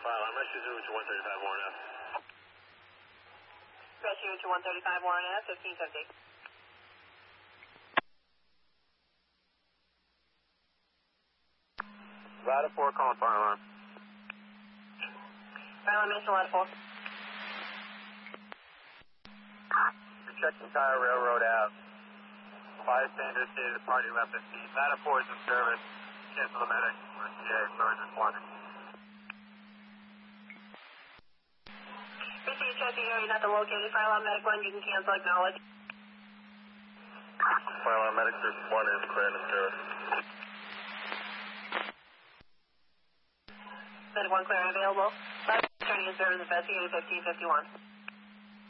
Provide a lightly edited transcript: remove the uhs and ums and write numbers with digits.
File, I'm rescue to 135 Warren F. Rescue to 135 Warren F, 1550. Ladder 4, calling fire alarm. Fire alarm, Mr. Ladder 4. Check entire Railroad Ave. Bystander stated the party left the scene. Ladder 4 is in service. Cancel the medic. RCA, sorry, responding. Receive checking area not the located. Fire alarm medic 1, you can cancel, acknowledge. Fire alarm medic 1 is cleared in service. Medic 1 clear and available. Last attorney in service, investigator 1551.